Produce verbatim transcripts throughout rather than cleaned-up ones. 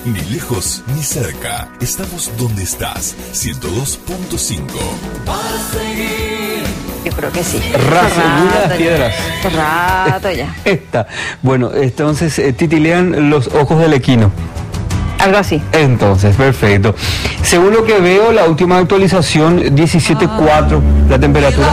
Ni lejos ni cerca. Estamos donde estás. ciento dos punto cinco. Yo creo que sí. Raza de piedras. Rato ya. Esta. Bueno, entonces eh, titilean los ojos del equino. Algo así. Entonces, perfecto. Según lo que veo, la última actualización, diecisiete punto cuatro, la temperatura.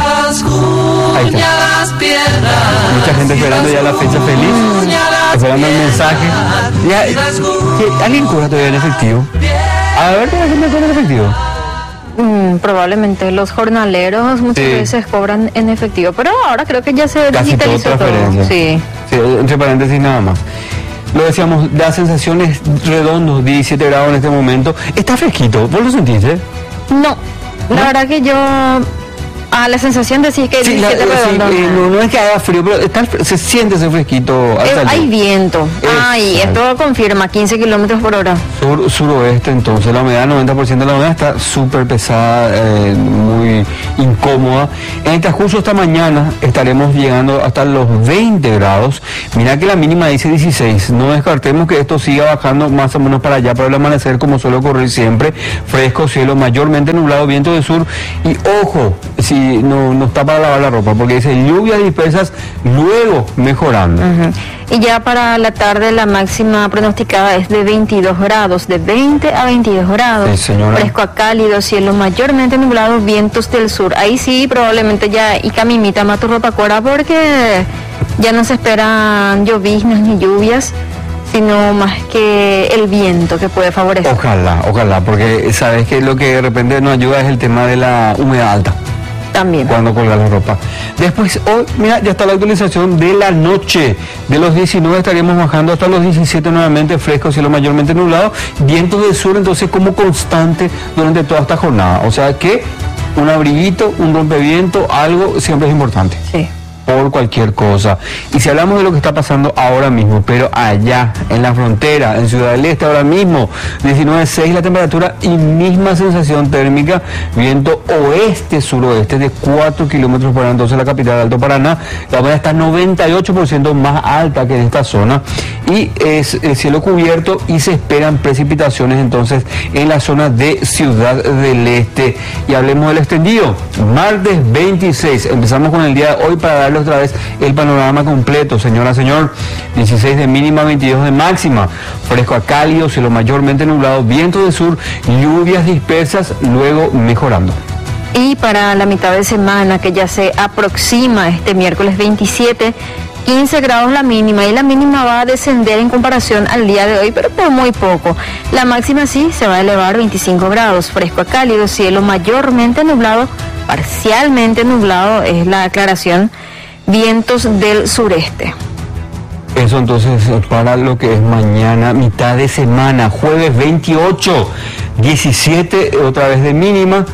Ahí está. Mucha gente esperando ya la fecha feliz, esperando el mensaje. Ya, ¿qué? ¿Alguien cobra todavía en efectivo? A ver, ¿qué gente cobra en efectivo? Mm, probablemente los jornaleros muchas Sí. veces cobran en efectivo, pero ahora creo que ya se Casi todo digitalizó todo. transferencia. Sí. Sí, entre paréntesis nada más. Lo decíamos, da sensaciones redondos, diecisiete grados en este momento. Está fresquito, ¿vos lo sentiste? No, la ¿No? verdad que yo... Ah, la sensación de sí que Sí, la- diecisiete sí, redondo. eh, no, no es que haga frío, pero está, se siente ese fresquito. al Eh, salir. hay viento. Ah, y Exacto. esto confirma quince kilómetros por hora. Sur, suroeste, entonces la humedad, noventa por ciento de la humedad está súper pesada, eh, muy incómoda. En el transcurso esta mañana estaremos llegando hasta los veinte grados. Mira que la mínima dice dieciséis. No descartemos que esto siga bajando más o menos para allá, para el amanecer, como suele ocurrir siempre. Fresco, cielo mayormente nublado, viento de sur. Y ojo, si no, no está para lavar la ropa, porque dice lluvias dispersas, luego mejorando. Ujú. Y ya para la tarde la máxima pronosticada es de veintidós grados, de veinte a veintidós grados. Sí, señora. Fresco a cálido, cielo mayormente nublado, vientos del sur. Ahí sí, probablemente ya y camimita más tu ropa cora, porque ya no se esperan lloviznas ni lluvias, sino más que el viento que puede favorecer. Ojalá, ojalá, porque sabes que lo que de repente nos ayuda es el tema de la humedad alta. También. Cuando colgar la ropa. Después, hoy, mira, ya está la actualización de la noche. De los diecinueve estaríamos bajando hasta los diecisiete nuevamente, fresco, cielo mayormente nublado, vientos del sur, entonces como constante durante toda esta jornada. O sea que un abriguito, un rompeviento, algo siempre es importante. Sí. Por cualquier cosa. Y si hablamos de lo que está pasando ahora mismo, pero allá, en la frontera, en Ciudad del Este, ahora mismo, diecinueve punto seis la temperatura y misma sensación térmica, viento oeste-suroeste de cuatro kilómetros por hora, entonces la capital de Alto Paraná, la humedad está noventa y ocho por ciento más alta que en esta zona, y es el cielo cubierto y se esperan precipitaciones entonces en la zona de Ciudad del Este. Y hablemos del extendido, martes veintiséis, empezamos con el día de hoy para darle otra vez el panorama completo, señora, señor. dieciséis de mínima, veintidós de máxima, fresco a cálido, cielo mayormente nublado, viento de sur, lluvias dispersas, luego mejorando. Y para la mitad de semana que ya se aproxima este miércoles veintisiete, quince grados la mínima, y la mínima va a descender en comparación al día de hoy, pero por muy poco. La máxima sí se va a elevar veinticinco grados, fresco a cálido, cielo mayormente nublado, parcialmente nublado es la aclaración, vientos del sureste. Eso entonces para lo que es mañana, mitad de semana, jueves veintiocho, diecisiete otra vez de mínima,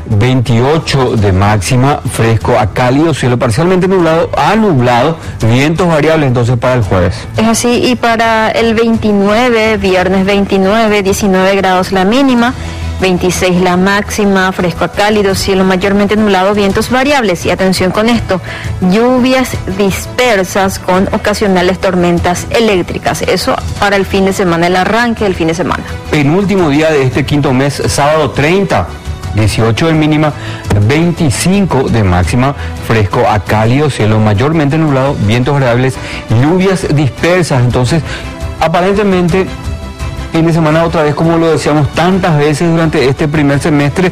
veintiocho de máxima, fresco a cálido, cielo parcialmente nublado a nublado, vientos variables entonces para el jueves. Es así, y para el veintinueve, viernes veintinueve, diecinueve grados la mínima, veintiséis la máxima, fresco a cálido, cielo mayormente nublado, vientos variables. Y atención con esto, lluvias dispersas con ocasionales tormentas eléctricas. Eso para el fin de semana, el arranque del fin de semana. Penúltimo día de este quinto mes, sábado treinta, dieciocho de mínima, veinticinco de máxima, fresco a cálido, cielo mayormente nublado, vientos variables, lluvias dispersas. Entonces, aparentemente, fin de semana otra vez, como lo decíamos tantas veces durante este primer semestre,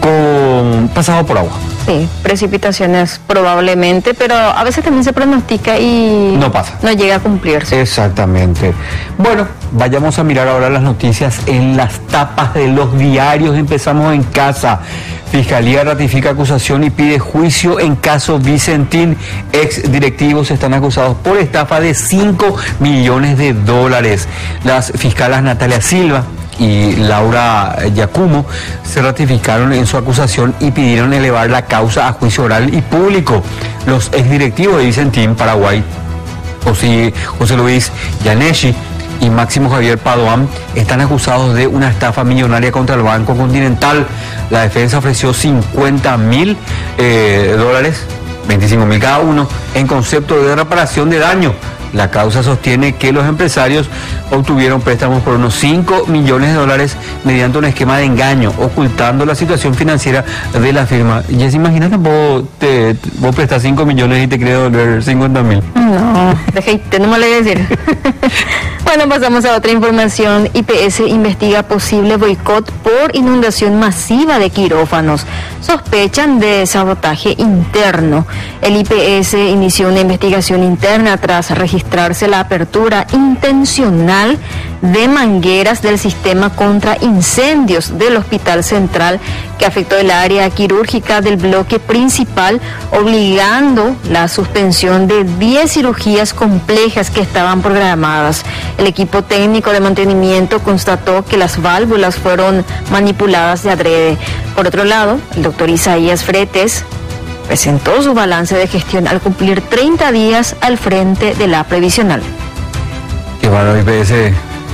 con pasado por agua. Sí, precipitaciones probablemente, pero a veces también se pronostica y No pasa. no llega a cumplirse. Exactamente. Bueno, vayamos a mirar ahora las noticias en las tapas de los diarios. Empezamos en casa. Fiscalía ratifica acusación y pide juicio en caso Vicentín. Ex directivos están acusados por estafa de cinco millones de dólares. Las fiscalas Natalia Silva y Laura Giacomo se ratificaron en su acusación y pidieron elevar la causa a juicio oral y público. Los exdirectivos de Vicentín, Paraguay, José, José Luis Yaneshi y Máximo Javier Padoan, están acusados de una estafa millonaria contra el Banco Continental. La defensa ofreció cincuenta mil eh, dólares, veinticinco mil cada uno, en concepto de reparación de daño La causa sostiene que los empresarios obtuvieron préstamos por unos cinco millones de dólares mediante un esquema de engaño, ocultando la situación financiera de la firma. Jessy, imagínate vos, te, vos prestas cinco millones y te querés devolver cincuenta mil. No, déjate, no me lo voy a decir. Bueno, pasamos a otra información. I P S investiga posible boicot por inundación masiva de quirófanos. Sospechan de sabotaje interno. El I P S inició una investigación interna tras registrarse la apertura intencional de mangueras del sistema contra incendios del Hospital Central, que afectó el área quirúrgica del bloque principal, obligando la suspensión de diez cirugías complejas que estaban programadas. El equipo técnico de mantenimiento constató que las válvulas fueron manipuladas de adrede. Por otro lado, el doctor Isaías Fretes presentó su balance de gestión al cumplir treinta días al frente de la previsional. Qué bueno, I P S,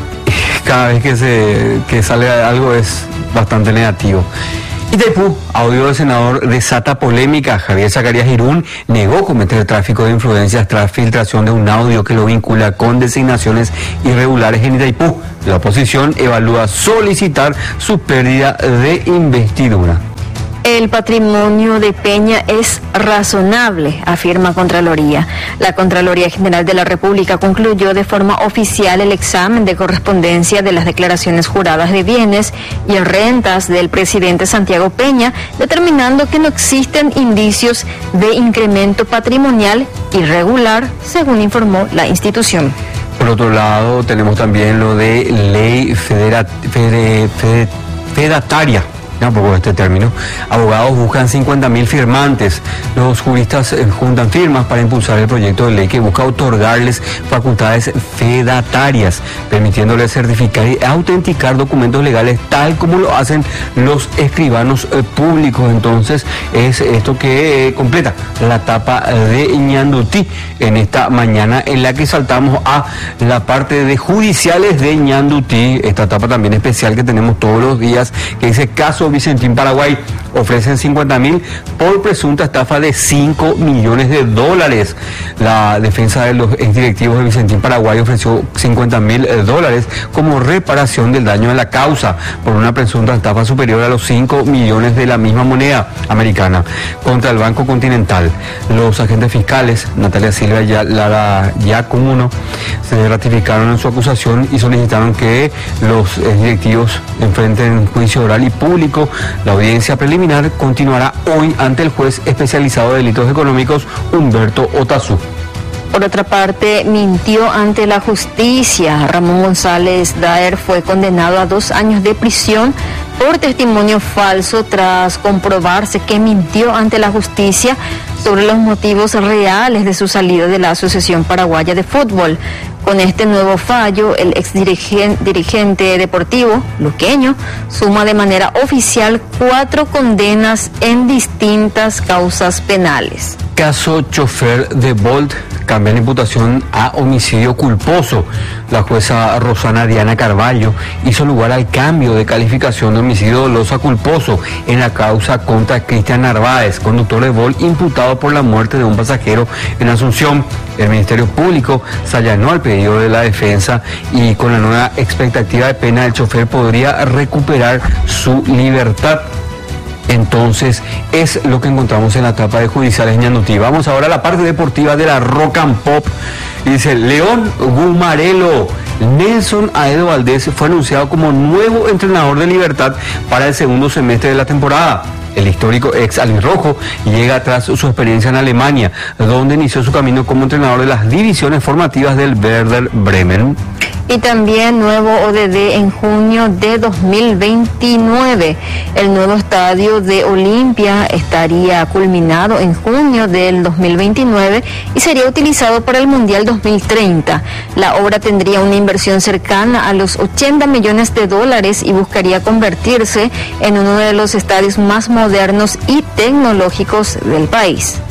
cada vez que, se, que sale algo es bastante negativo. Itaipú, audio del senador desata polémica. Javier Zacarías Irún negó cometer tráfico de influencias tras filtración de un audio que lo vincula con designaciones irregulares en Itaipú. La oposición evalúa solicitar su pérdida de investidura. El patrimonio de Peña es razonable, afirma Contraloría. La Contraloría General de la República concluyó de forma oficial el examen de correspondencia de las declaraciones juradas de bienes y rentas del presidente Santiago Peña, determinando que no existen indicios de incremento patrimonial irregular, según informó la institución. Por otro lado, tenemos también lo de ley federa, fede, fede, fedataria. Tampoco este término. Abogados buscan cincuenta mil firmantes. Los juristas eh, juntan firmas para impulsar el proyecto de ley que busca otorgarles facultades fedatarias, permitiéndoles certificar y autenticar documentos legales tal como lo hacen los escribanos eh, públicos. Entonces es esto que eh, completa la etapa de Ñandutí en esta mañana, en la que saltamos a la parte de judiciales de Ñandutí, esta etapa también especial que tenemos todos los días, que dice caso Vicentín Paraguay. Ofrecen cincuenta mil por presunta estafa de cinco millones de dólares. La defensa de los exdirectivos de Vicentín Paraguay ofreció cincuenta mil dólares como reparación del daño de la causa por una presunta estafa superior a los cinco millones de la misma moneda americana contra el Banco Continental. Los agentes fiscales, Natalia Silva y Lara Yacuno, se ratificaron en su acusación y solicitaron que los exdirectivos enfrenten juicio oral y público. La audiencia preliminar continuará hoy ante el juez especializado de delitos económicos Humberto Otazú. Por otra parte, mintió ante la justicia. Ramón González Daer fue condenado a dos años de prisión por testimonio falso tras comprobarse que mintió ante la justicia sobre los motivos reales de su salida de la Asociación Paraguaya de Fútbol. Con este nuevo fallo, el ex dirigente deportivo luqueño suma de manera oficial cuatro condenas en distintas causas penales. Caso chofer de Bolt, cambia la imputación a homicidio culposo. La jueza Rosana Diana Carballo hizo lugar al cambio de calificación de homicidio doloso a culposo en la causa contra Cristian Narváez, conductor de Bolt imputado por la muerte de un pasajero en Asunción. El Ministerio Público se allanó al pedido de la defensa y con la nueva expectativa de pena el chofer podría recuperar su libertad. Entonces es lo que encontramos en la etapa de judiciales Ñandutí. Vamos ahora a la parte deportiva de la Rock and Pop. Dice León Gumarelo. Nelson Aedo Valdés fue anunciado como nuevo entrenador de Libertad para el segundo semestre de la temporada. El histórico ex albirrojo llega tras su experiencia en Alemania, donde inició su camino como entrenador de las divisiones formativas del Werder Bremen. Y también nuevo O D D en junio de dos mil veintinueve. El nuevo estadio de Olimpia estaría culminado en junio del dos mil veintinueve y sería utilizado para el Mundial dos mil treinta. La obra tendría una inversión cercana a los ochenta millones de dólares y buscaría convertirse en uno de los estadios más modernos y tecnológicos del país.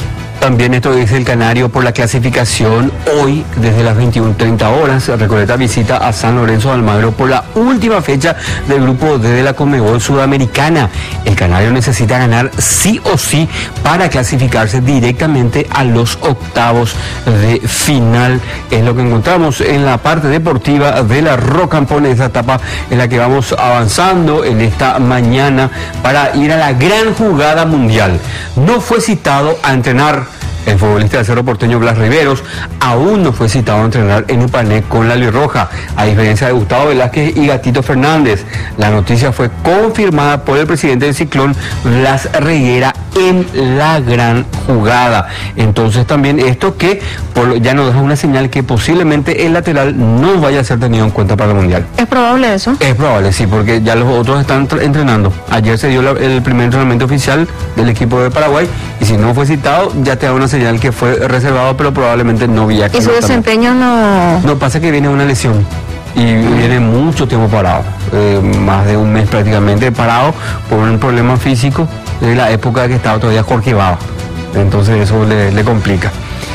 También esto dice el Canario por la clasificación. Hoy, desde las veintiuna treinta horas, Recoleta visita a San Lorenzo de Almagro por la última fecha del grupo D de la Conmebol Sudamericana. El Canario necesita ganar sí o sí para clasificarse directamente a los octavos de final. Es lo que encontramos en la parte deportiva de la Rocampón, esa etapa en la que vamos avanzando en esta mañana para ir a la gran jugada mundial. No fue citado a entrenar el futbolista del Cerro Porteño Blas Riveros, aún no fue citado a entrenar en Upané con la Albirroja, a diferencia de Gustavo Velázquez y Gatito Fernández. La noticia fue confirmada por el presidente del Ciclón, Blas Reguera, en la gran jugada. Entonces también esto que por, ya nos deja una señal que posiblemente el lateral no vaya a ser tenido en cuenta para el Mundial. ¿Es probable eso? Es probable, sí, porque ya los otros están entrenando. Ayer se dio la, el primer entrenamiento oficial del equipo de Paraguay y si no fue citado ya te da una señal que fue reservado, pero probablemente no viaja. ¿Y su desempeño no...? No, pasa que viene una lesión y viene mucho tiempo parado, eh, más de un mes prácticamente parado por un problema físico de la época que estaba todavía Jorge Baba. Entonces eso le, le complica.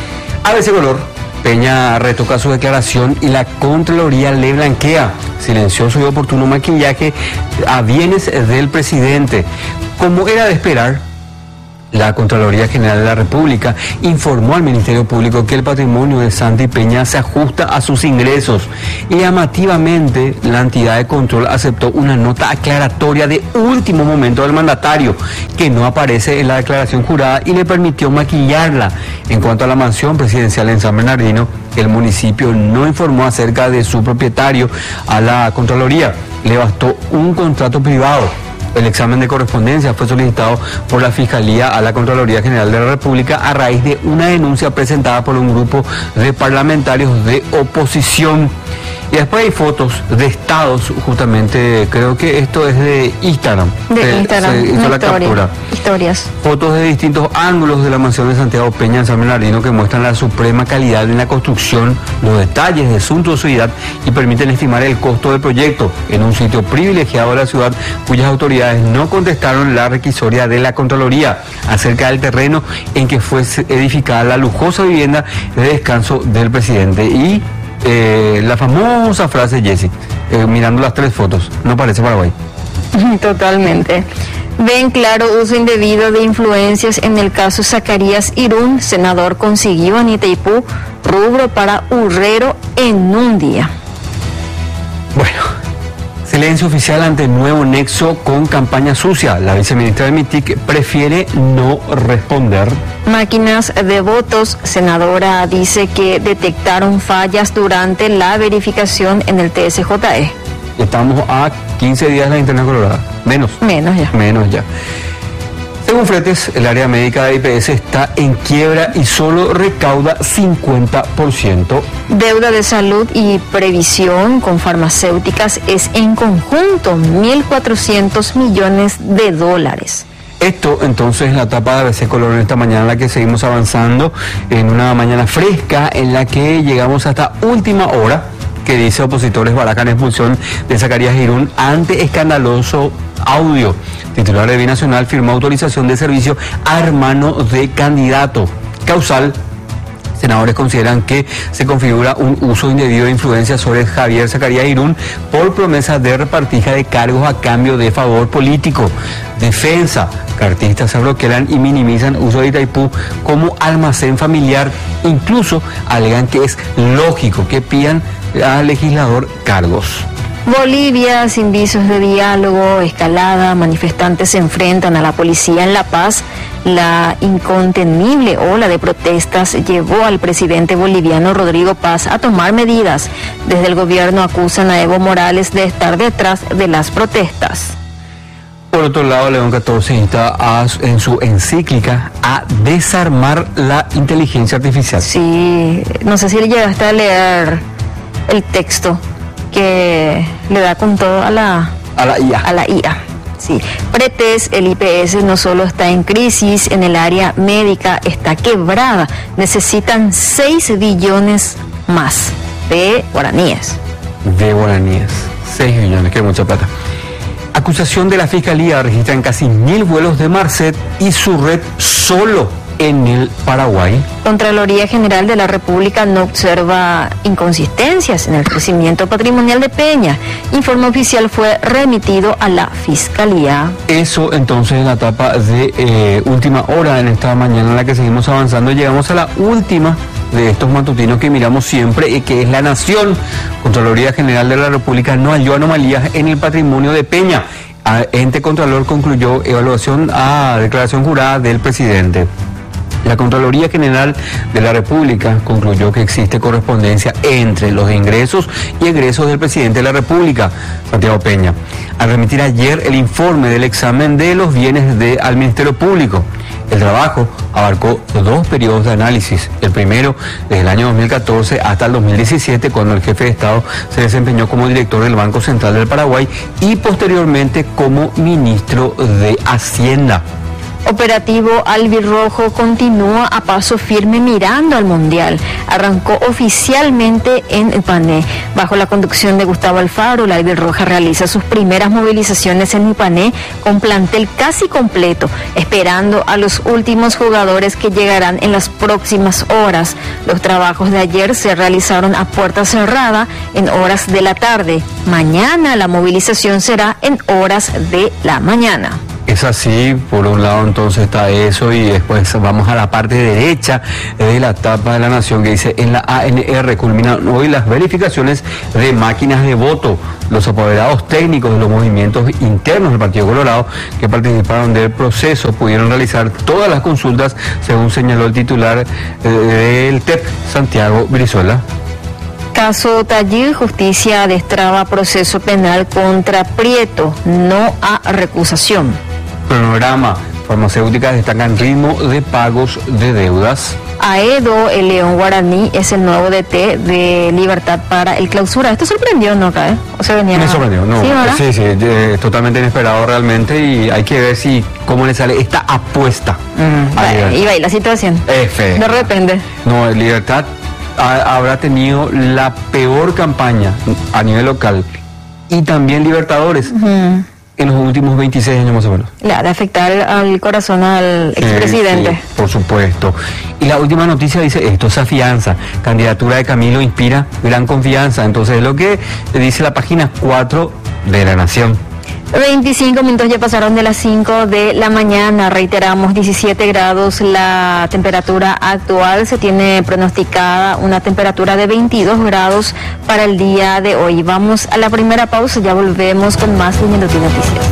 A veces color, Peña retoca su declaración y la Contraloría le blanquea silencioso y oportuno maquillaje a bienes del presidente. Como era de esperar, la Contraloría General de la República informó al Ministerio Público que el patrimonio de Santi Peña se ajusta a sus ingresos y llamativamente la entidad de control aceptó una nota aclaratoria de último momento del mandatario que no aparece en la declaración jurada y le permitió maquillarla. En cuanto a la mansión presidencial en San Bernardino, el municipio no informó acerca de su propietario a la Contraloría. Le bastó un contrato privado. El examen de correspondencia fue solicitado por la Fiscalía a la Contraloría General de la República a raíz de una denuncia presentada por un grupo de parlamentarios de oposición. Y después hay fotos de estados, justamente, creo que esto es de Instagram. De se, Instagram, se hizo una la historia, captura. Historias. Fotos de distintos ángulos de la mansión de Santiago Peña en San Bernardino que muestran la suprema calidad en la construcción, los detalles de suntuosidad y permiten estimar el costo del proyecto en un sitio privilegiado de la ciudad cuyas autoridades no contestaron la requisoria de la Contraloría acerca del terreno en que fue edificada la lujosa vivienda de descanso del presidente. Y eh, la famosa frase, Jessy, eh, mirando las tres fotos, no parece Paraguay. Totalmente. Ven claro uso indebido de influencias en el caso Zacarías Irún. Senador consiguió en Itaipú rubro para Urrero en un día. Bueno, silencio oficial ante nuevo nexo con campaña sucia. La viceministra de MITIC prefiere no responder. Máquinas de votos. Senadora dice que detectaron fallas durante la verificación en el T S J E. Estamos a quince días de la interna colorada. Menos. Menos ya. Menos ya. Según Fretes, el área médica de I P S está en quiebra y solo recauda cincuenta por ciento. Deuda de salud y previsión con farmacéuticas es en conjunto mil cuatrocientos millones de dólares. Esto entonces es la etapa de A B C Color en esta mañana en la que seguimos avanzando en una mañana fresca en la que llegamos hasta última hora, que dice opositores barajan expulsión de Zacarías Irún ante escandaloso audio. Titular de Binacional firmó autorización de servicio a hermano de candidato. Causal. Senadores consideran que se configura un uso indebido de influencia sobre Javier Zacarías Irún por promesa de repartija de cargos a cambio de favor político. Defensa. Cartistas se bloquean y minimizan uso de Itaipú como almacén familiar. Incluso alegan que es lógico que pidan al legislador cargos. Bolivia, sin visos de diálogo, escalada, manifestantes se enfrentan a la policía en La Paz. La incontenible ola de protestas llevó al presidente boliviano Rodrigo Paz a tomar medidas. Desde el gobierno acusan a Evo Morales de estar detrás de las protestas. Por otro lado, León catorce insta a, en su encíclica a desarmar la inteligencia artificial. Sí, no sé si llegaste a leer el texto que le da con todo a la, a la I A. A la I A. Sí. Pretes, el I P S no solo está en crisis, en el área médica está quebrada. Necesitan seis billones más de guaraníes. De guaraníes. seis billones, que es mucha plata. Acusación de la Fiscalía, registran casi mil vuelos de Marcet y su red solo en el Paraguay. Contraloría General de la República no observa inconsistencias en el crecimiento patrimonial de Peña. Informe oficial fue remitido a la Fiscalía. Eso entonces en la etapa de eh, última hora en esta mañana en la que seguimos avanzando. Llegamos a la última de estos matutinos que miramos siempre y que es La Nación. Contraloría General de la República no halló anomalías en el patrimonio de Peña. Ente Contralor concluyó evaluación a declaración jurada del presidente. La Contraloría General de la República concluyó que existe correspondencia entre los ingresos y egresos del presidente de la República, Santiago Peña, al remitir ayer el informe del examen de los bienes de, al Ministerio Público. El trabajo abarcó dos periodos de análisis. El primero, desde el año dos mil catorce hasta el dos mil diecisiete, cuando el jefe de Estado se desempeñó como director del Banco Central del Paraguay y posteriormente como ministro de Hacienda. Operativo Albirrojo continúa a paso firme mirando al Mundial. Arrancó oficialmente en Ipané. Bajo la conducción de Gustavo Alfaro, la Albirroja realiza sus primeras movilizaciones en Ipané con plantel casi completo, esperando a los últimos jugadores que llegarán en las próximas horas. Los trabajos de ayer se realizaron a puerta cerrada en horas de la tarde. Mañana la movilización será en horas de la mañana. Es así, por un lado entonces está eso y después vamos a la parte derecha de la tapa de La Nación que dice: en la A N R culminan hoy las verificaciones de máquinas de voto. Los apoderados técnicos de los movimientos internos del Partido Colorado que participaron del proceso pudieron realizar todas las consultas, según señaló el titular del T E P, Santiago Brizuela. Caso Tallil, justicia destraba proceso penal contra Prieto, no a recusación. Cronograma, farmacéuticas destacan ritmo de pagos de deudas. Aedo, el León Guaraní, es el nuevo D T de Libertad para el Clausura. Esto sorprendió, ¿no, acá? Eh? O sea, venía... Me sorprendió, no. Sí, sí, sí, es totalmente inesperado realmente y hay que ver si cómo le sale esta apuesta. Mm, vale, y va ahí la situación. F. De repente. No, Libertad ha, habrá tenido la peor campaña a nivel local y también Libertadores. Uh-huh. En los últimos veintiséis años más o menos. Le ha de afectar al corazón al sí, expresidente. Sí, por supuesto. Y la última noticia dice esto: esa fianza, candidatura de Camilo inspira gran confianza. Entonces es lo que dice la página cuatro de La Nación. veinticinco minutos ya pasaron de las cinco de la mañana, reiteramos diecisiete grados la temperatura actual, se tiene pronosticada una temperatura de veintidós grados para el día de hoy. Vamos a la primera pausa, ya volvemos con más Minuto Noticias.